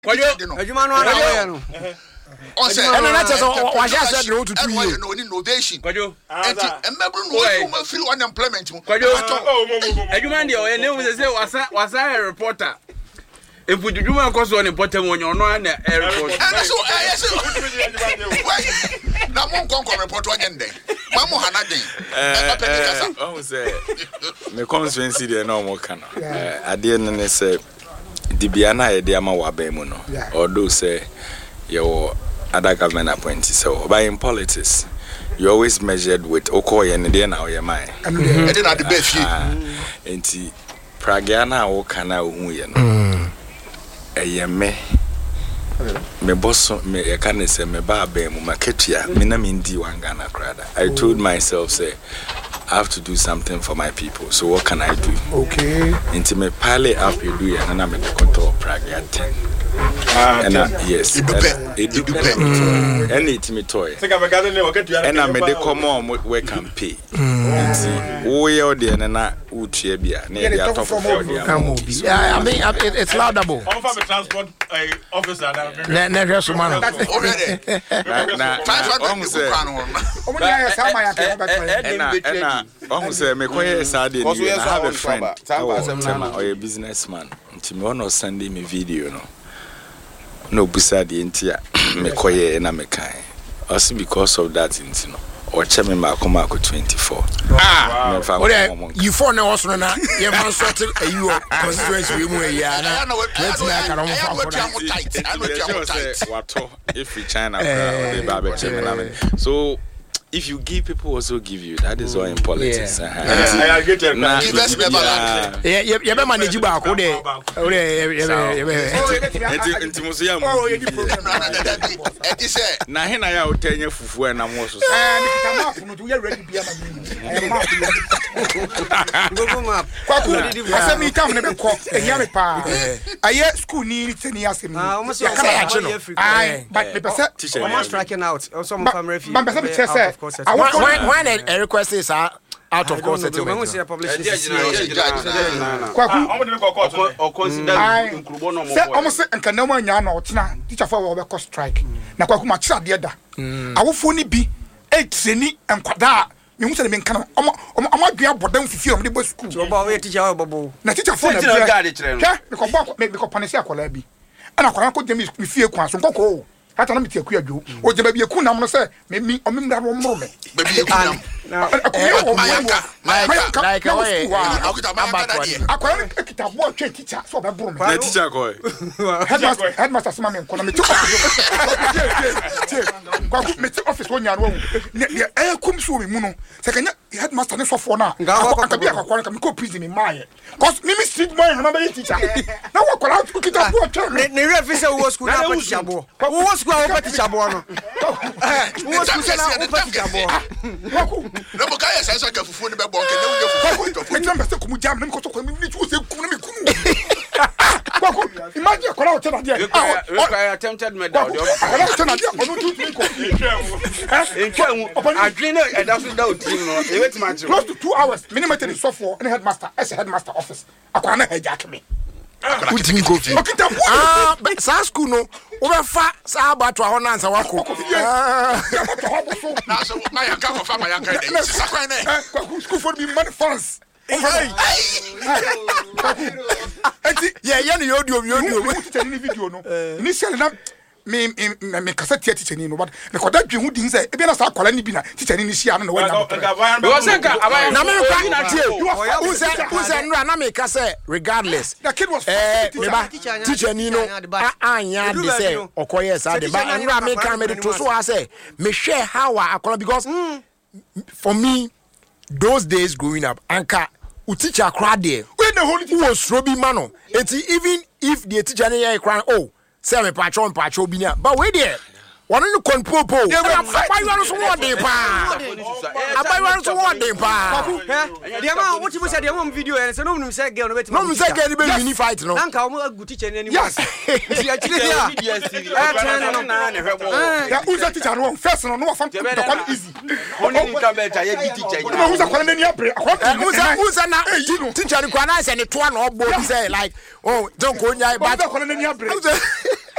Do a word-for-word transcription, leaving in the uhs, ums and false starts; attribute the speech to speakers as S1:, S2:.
S1: Adwuma no ana wo no.
S2: On say
S3: and na just wa sha said no to two years.
S2: No innovation.
S4: Kwajo.
S2: Enti emebru no wo feel unemployment mu.
S4: Kwajo. Adwuma dey o ne wo say wasa wasa reporter. If we do my course on important one, you're not an airport.
S2: And so, yes, now one con report one day. Mamma Hanadi.
S5: Oh, say, the constituency, the normal can. I didn't say, Dibiana, a dear Mawabemuno, or do say, your other government appointees. So, by in politics, you always measured with Okoye and the now your mind.
S2: I didn't have the best.
S5: And Pragana or Kana Uyan. Eh me me boss me can say me ba be mu maketia me na me ndi wangana krada. I told myself say I have to do something for my people, so what can I do?
S3: Okay,
S5: into me pile up you do and na me the control Prague ten. And yes, it do and it me toy and I made the come on we can pay. We are there and na utie bia na dey atop for the
S3: yeah, I mean it's laudable.
S6: I'm from a transport officer
S3: na na hwe so man
S2: already na on say
S3: omo ya sama ya ke beto
S5: na on say me koye sade ni I have a friend or a businessman nti me ono send me video no no busade ntia me koye na me kan also because of that nti no or cheme ma koma ko twenty-four
S3: ah you for na also na ye fan sort you constituency we mu ya na let me aka no fa for
S5: that wato if we China they ba be cheme na me so if you give people also give you that is all in politics.
S6: Yeah. Uh-huh. I get it.
S2: Give us me balance.
S3: Yeah, you be manage ba ko de. O de
S5: enti enti muso ya mu.
S3: Oh, you program na
S2: na enti say
S5: na he na ya o tanya fufu e na mo so.
S3: Eh, me kita map no do you ready bia ma me. Map.
S1: Google map.
S3: Kwa ko asa mi tam ne be ko ehia me pa. Aye school ni tani asem.
S1: Ah, almost ya
S3: kana ya no. Ai, but me pese
S1: almost striking out. Also my family refuge.
S3: But pese me say when when a request is out of course settlement.
S1: When we see publish
S4: Kwaku or consider Nkrubo no more.
S3: Say almost nka na ma nya na otena teacher for we be strike. Na kwaku ma kira de da. Awofo ni bi e treni enkwada me hu se me nka no omo omo adua bodan fifi o me bo school.
S1: So ba we teacher we bobo.
S3: Na teacher for na
S4: guard kire no.
S3: Ke me ko ba me ko panesi akola bi. Ana akola ko de me fie kwan so nkoko. Hata na me tie akuadwo. O je ba bi eku nam no se me mi o me mra ro mro me.
S2: Ba bi eku nam. Mayaka, mayaka.
S3: Like away.
S2: Akuta mayaka dey.
S3: Akola ekita bo twa teacher so ba bro me.
S5: Na teacher ko.
S3: Headmaster headmaster sima me nko me tu. Kwaku me ti office wonya no wu. Ne eh kum so me mu no. Se kanya headmaster ne sofo na. Aka bi akwa ka me ko prison me maye. Cause me me street boy na be teacher. Na wo kola ekita bo twa me.
S1: Ne refi say wo school na teacher bo. Wo school wo teacher bo no. Eh, wo school na wo teacher bo.
S3: Kwaku
S2: no mo kai sense ka fufu ni be bon ke ne wo fufu to
S3: fufu. Remember say kumu jam na me ko to ko me ni tu say kumu na me kumu. Kwaku imagine kola o tena there.
S4: I attempted me down.
S3: Kola o tena there onu tu tu ko.
S4: In twen adwene e da so da o team no. E wait match.
S3: Close to two hours minimum ten so for any headmaster as headmaster office. Akwa na hijack me.
S5: Utimi kofi.
S3: Ah, but sa school no, o be fa sa abato ho na ansa wako. Ah,
S2: na so na ya ka ko fa mayaka dey. Sisa kwan na.
S3: Kwaku school for be money funds. Hey. Enti yeah, yeah no yodio yodio. Teacher ni video no. Initially na me me kasa teacher ni no but me koda dwe hu din say e bi na sa akwala ni bi na teacher ni ni hia na wanya.
S4: Because nka abaya
S3: na me kwa na tie. Who say who say no na me kasa regardless. The kid was
S4: eh
S3: teacher ni no anya de say okoye sa de but nra me kan me to so ha say me share how akwala because for me those days growing up anka u teacher cry there when the holy was robi mano eti even if the teacher na here cry oh say me patron patron bi na but we there one no conpopo abayiwa so what dey pa abayiwa so what dey pa
S1: the man what you say the man video and say no no say girl no bet
S3: no say girl be mini fight no
S1: nanka o agu teacher ni anymore
S3: yes
S1: see actually there eh tell no na na hwebo
S3: ya uza teacher no first no no fam the quite easy
S4: only ka beta ye teacher
S3: no uza kwala ni abre uza uza na teacher ni kwa na say ni to na obo bi say like oh don't go nyai but kwala ni abre